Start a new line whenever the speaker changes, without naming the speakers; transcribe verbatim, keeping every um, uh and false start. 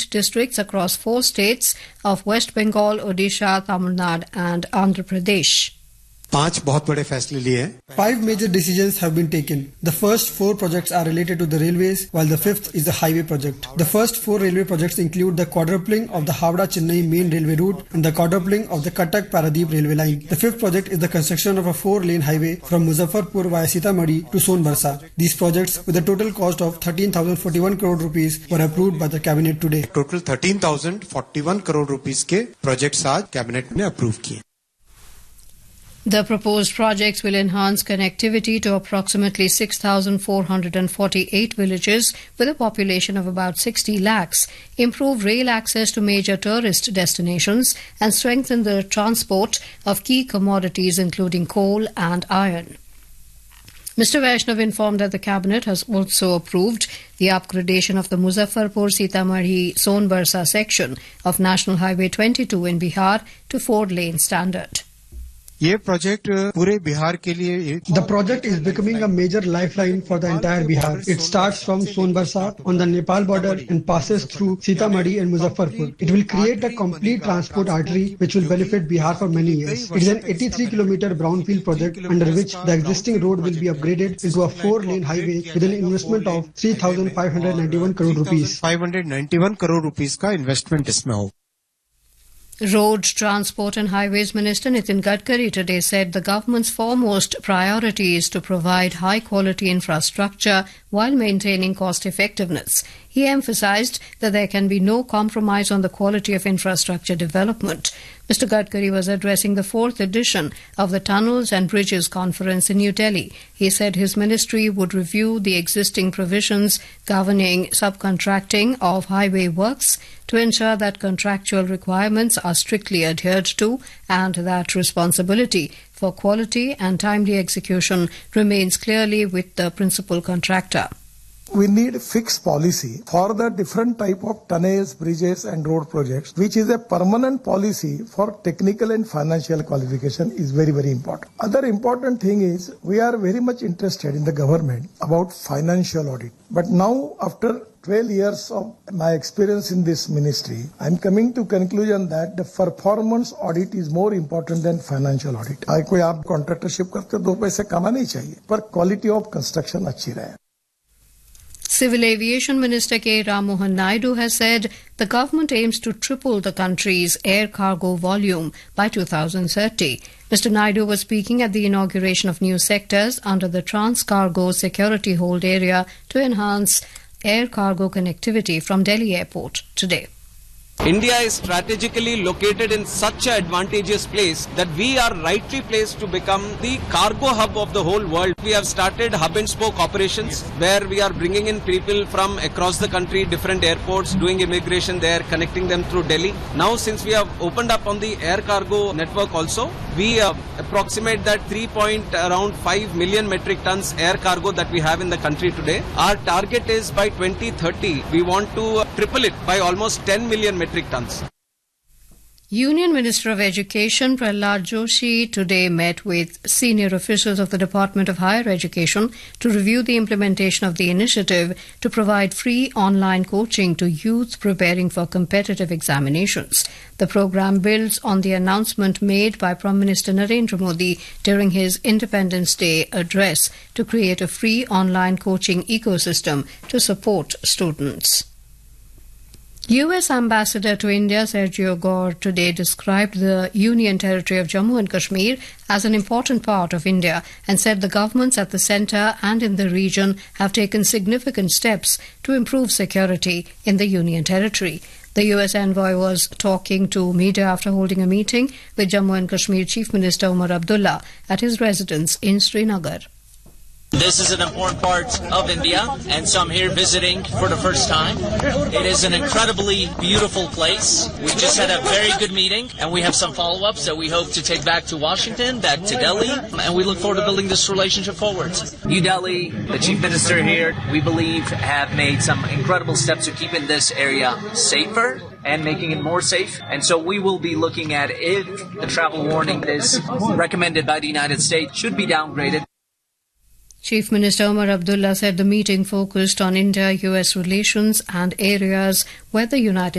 eight districts across four states of West Bengal, Odisha, Tamil Nadu and Andhra Pradesh.
पांच बहुत बड़े फैसले लिए हैं.
Five major decisions have been taken. The first four projects are related to the railways, while the fifth is a highway project. The first four railway projects include the quadrupling of the Howrah-Chennai main railway route and the quadrupling of the Cuttack-Paradeep railway line. The fifth project is the construction of a four-lane highway from Muzaffarpur via Sitamarhi to Sonbarsa. These projects, with a total cost of thirteen thousand forty-one crore rupees, were approved by the cabinet today.
Total thirteen thousand forty-one crore rupees के projects आज cabinet ने approve किए.
The proposed projects will enhance connectivity to approximately six thousand four hundred forty-eight villages with a population of about sixty lakhs, improve rail access to major tourist destinations and strengthen the transport of key commodities including coal and iron. Mister Vaishnav informed that the Cabinet has also approved the upgradation of the Muzaffarpur-Sitamarhi-Sonbarsa section of National Highway twenty-two in Bihar to four-lane standard.
ये project पूरे बिहार के लिए
The project is becoming a major lifeline for the entire Bihar. It starts from Sonbarsa on the Nepal border and passes through Sitamarhi and Muzaffarpur. It will create a complete transport artery which will benefit Bihar for many years. It is an eighty-three kilometer brownfield project under which the existing road will be upgraded into a four-lane highway with an investment of three thousand five hundred ninety-one crore rupees.
five hundred ninety-one crore rupees का investment इसमें हो.
Road Transport and Highways Minister Nitin Gadkari today said the government's foremost priority is to provide high-quality infrastructure while maintaining cost-effectiveness. He emphasized that there can be no compromise on the quality of infrastructure development. Mister Gadkari was addressing the fourth edition of the Tunnels and Bridges Conference in New Delhi. He said his ministry would review the existing provisions governing subcontracting of highway works to ensure that contractual requirements are strictly adhered to and that responsibility for quality and timely execution remains clearly with the principal contractor.
We need fixed policy for the different type of tunnels, bridges and road projects, which is a permanent policy for technical and financial qualification is very, very important. Other important thing is we are very much interested in the government about financial audit. But now after twelve years of my experience in this ministry, I am coming to conclusion that the performance audit is more important than financial audit. कोई आप contractorship करते दो पैसे कमाने चाहिए, पर quality of construction अच्छी रहे.
Civil Aviation Minister K. Ram Mohan Naidu has said the government aims to triple the country's air cargo volume by two thousand thirty. Mister Naidu was speaking at the inauguration of new sectors under the Trans-Cargo Security Hold Area to enhance air cargo connectivity from Delhi Airport today.
India is strategically located in such an advantageous place that we are rightly placed to become the cargo hub of the whole world. We have started hub and spoke operations where we are bringing in people from across the country, different airports, doing immigration there, connecting them through Delhi. Now since we have opened up on the air cargo network also, we uh, approximate that three point around five million metric tons air cargo that we have in the country today. Our target is by twenty thirty, we want to uh, triple it by almost ten million metric tons.
Union Minister of Education Prahlad Joshi today met with senior officials of the Department of Higher Education to review the implementation of the initiative to provide free online coaching to youth preparing for competitive examinations. The program builds on the announcement made by Prime Minister Narendra Modi during his Independence Day address to create a free online coaching ecosystem to support students. U S Ambassador to India Sergio Gore today described the Union Territory of Jammu and Kashmir as an important part of India and said the governments at the centre and in the region have taken significant steps to improve security in the Union Territory. The U S envoy was talking to media after holding a meeting with Jammu and Kashmir Chief Minister Umar Abdullah at his residence in Srinagar.
This is an important part of India, and so I'm here visiting for the first time. It is an incredibly beautiful place. We just had a very good meeting, and we have some follow-ups that we hope to take back to Washington, back to Delhi, and we look forward to building this relationship forward. New Delhi, the Chief Minister here, we believe have made some incredible steps to keeping this area safer and making it more safe. And so we will be looking at if the travel warning that is recommended by the United States should be downgraded.
Chief Minister Umar Abdullah said the meeting focused on India-U S relations and areas where the United